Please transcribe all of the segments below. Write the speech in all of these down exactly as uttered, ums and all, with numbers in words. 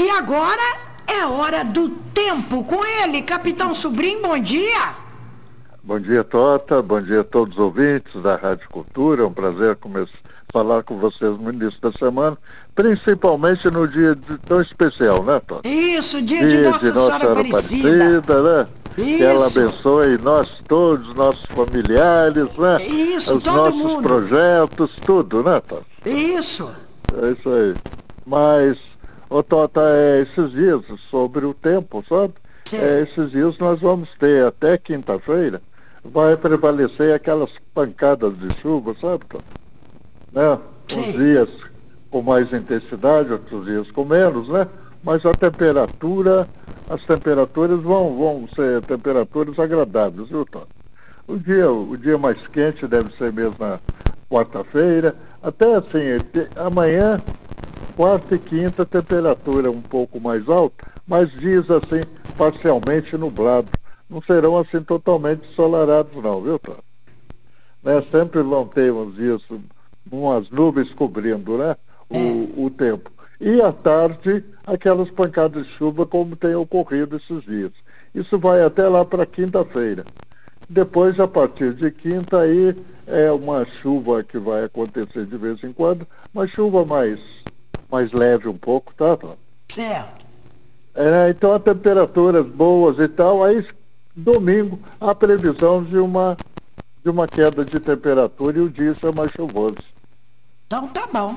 E agora é hora do tempo com ele, Capitão Sobrinho, bom dia. Bom dia, Tota, bom dia a todos os ouvintes da Rádio Cultura, é um prazer começar a falar com vocês no início da semana, principalmente no dia de, tão especial, né, Tota? Isso, dia, dia de Nossa, de Nossa Senhora, Senhora Aparecida. Aparecida, né? Isso. Que ela abençoe nós todos, nossos familiares, né? Isso, Os todo nossos mundo. projetos, tudo, né, Tota? Isso. É isso aí. Mas, ô Tota, é, esses dias sobre o tempo, sabe? É, esses dias nós vamos ter até quinta-feira, vai prevalecer aquelas pancadas de chuva, sabe, Tota? Né? Uns Sim. dias com mais intensidade, outros dias com menos, né? Mas a temperatura, as temperaturas vão, vão ser temperaturas agradáveis, viu, Tota? O dia, o dia mais quente deve ser mesmo na quarta-feira, até assim, te- amanhã, quarta e quinta, temperatura um pouco mais alta, mas dias assim, parcialmente nublados. Não serão assim totalmente ensolarados não, viu, Tota? Né? Sempre vão ter uns dias, umas nuvens cobrindo, né? O, o tempo. E à tarde, aquelas pancadas de chuva como tem ocorrido esses dias. Isso vai até lá para quinta-feira. Depois, a partir de quinta, aí é uma chuva que vai acontecer de vez em quando, uma chuva mais, mais leve um pouco, tá? Tá? Certo. É, então, a temperaturas boas e tal, aí domingo, a previsão de uma, de uma queda de temperatura e o dia ser mais chuvoso. Então tá bom.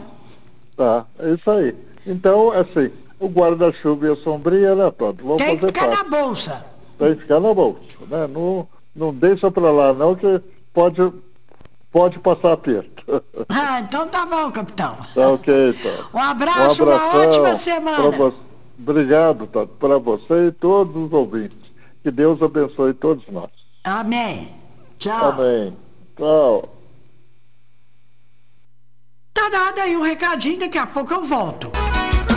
Tá, é isso aí. Então, assim, o guarda-chuva e a sombrinha, né, Toto? Vão Tem que fazer ficar na parte. bolsa. Tem que ficar na bolsa, né? Não, não deixa pra lá, não, que pode, pode passar aperto. Ah, então tá bom, capitão. Tá ok, Toto. Um Um abraço, uma ótima abração para semana. você. Obrigado, Toto, para você e todos os ouvintes. Que Deus abençoe todos nós. Amém. Tchau. Amém. Tchau. Tá dado aí um recadinho, daqui a pouco eu volto.